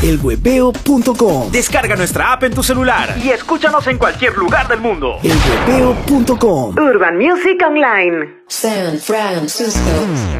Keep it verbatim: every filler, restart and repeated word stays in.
el webeo punto com. Descarga nuestra app en tu celular y escúchanos en cualquier lugar del mundo. el webeo punto com. Urban Music Online. San Francisco.